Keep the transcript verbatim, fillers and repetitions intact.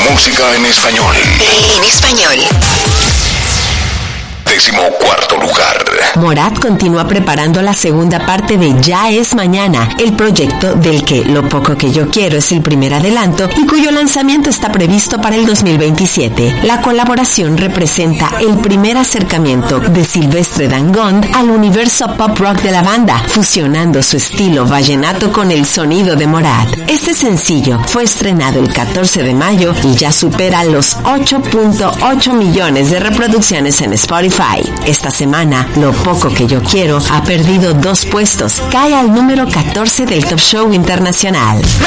Música en español. En español. Décimo cuarto lugar. Morat continúa preparando la segunda parte de Ya es Mañana, el proyecto del que Lo Poco Que Yo Quiero es el primer adelanto y cuyo lanzamiento está previsto para el dos mil veintisiete. La colaboración representa el primer acercamiento de Silvestre Dangond al universo pop rock de la banda, fusionando su estilo vallenato con el sonido de Morat. Este sencillo fue estrenado el catorce de mayo y ya supera los ocho punto ocho millones de reproducciones en Spotify. Esta semana, Lo Poco Que Yo Quiero ha perdido dos puestos, cae al número catorce del Top Show Internacional. Me